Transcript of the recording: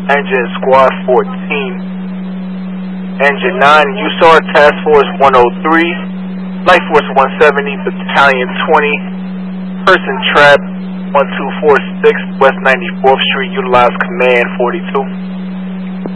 Engine Squad 14. Engine 9, USAR Task Force 103, Light Force 170, Battalion 20, Person Trap 1246, West 94th Street, Utilized Command 42.